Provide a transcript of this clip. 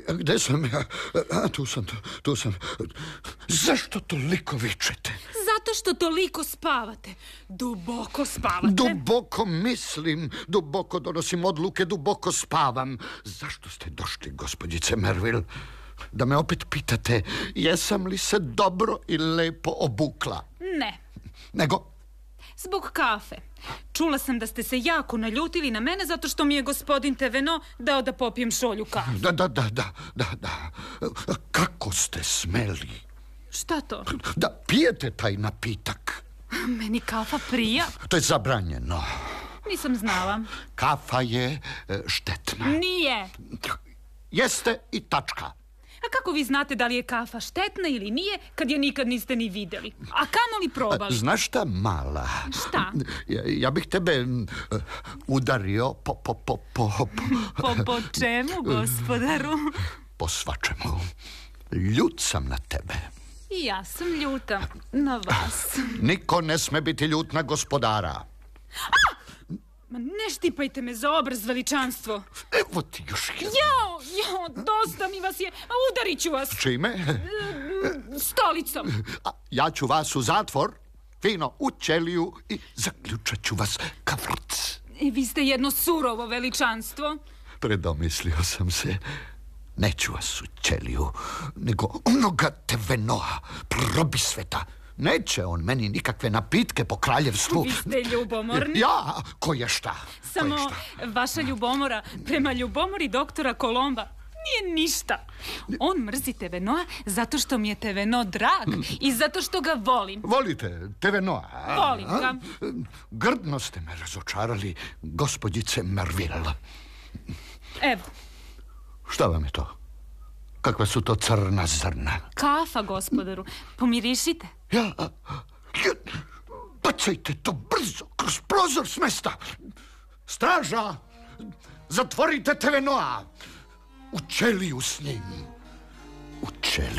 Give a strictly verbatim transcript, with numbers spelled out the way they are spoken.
Gde sam ja? A, tu sam, tu, tu sam. Zašto toliko vičete? Zato što toliko spavate. Duboko spavate. Duboko mislim, duboko donosim odluke, duboko spavam. Zašto ste došli, gospođice Merville? Da me opet pitate, jesam li se dobro i lepo obukla? Ne. Nego? Zbog kafe. Čula sam da ste se jako naljutili na mene zato što mi je gospodin Teveno dao da popijem šolju kafe. Da, da, da, da, da, da. Kako ste smeli? Šta to? Da pijete taj napitak. Meni kafa prija. To je zabranjeno. Nisam znala. Kafa je e, štetna. Nije. Jeste i tačka. A kako vi znate da li je kafa štetna ili nije kad je nikad niste ni videli? A kamoli probali? Znaš šta, mala? Šta? Ja, ja bih tebe uh, udario po, po, po, po, po... Po, po čemu, gospodaru? Po svačemu. Ljut sam na tebe. I ja sam ljuta na vas. Niko ne sme biti ljut na gospodara. A! Ma ne štipajte me za obraz, veličanstvo. Evo ti još jedno. Jao, jao, dosta mi vas je. A udarit ću vas. Čime? Stolicom. A ja ću vas u zatvor, fino u ćeliju i zaključat ću vas ka vrc. I vi ste jedno surovo veličanstvo. Predomislio sam se. Neću vas u ćeliju, nego onoga Tevenoa, probisveta. Neće on meni nikakve napitke po kraljevstvu. Vi ste ljubomorni. Ja, ko je šta? Samo ko je šta? vaša ljubomora prema ljubomori doktora Kolomba nije ništa. On mrzi Tevenoa zato što mi je Teveno drag i zato što ga volim. Volite Tevenoa? Volim ga. Grdno ste me razočarali, gospođice Merville. Evo. Šta vam je to? Kakva su to crna zrna? Kafa, gospodaru. Pomirišite. Ja, ja, bacajte to brzo, kroz prozor s mesta. Straža, zatvorite Tevenoa. U ćeliju s njim. U ćeliju.